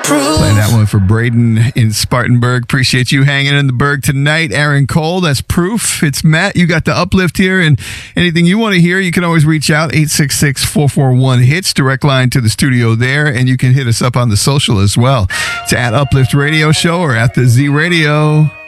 Playing that one for Braden in Spartanburg. Appreciate you hanging in the Berg tonight. Aaron Cole, that's Proof. It's Matt. You got the Uplift here, and anything you want to hear, you can always reach out, 866-441-HITS, direct line to the studio there, and you can hit us up on the social as well. It's at Uplift Radio Show or at the Z Radio.